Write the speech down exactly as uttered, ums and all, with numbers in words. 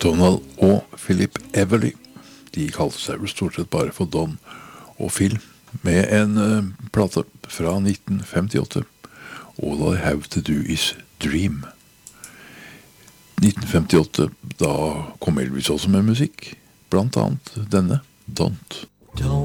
Donald og Philip Everly. De kalte seg vel stort sett bare for Don og Phil, med en uh, plate fra nitten femtiåtte. All I Have To Do Is Dream. nitten femtiåtte, da kom Elvis også med musikk, blant annet denne, Don't. Don't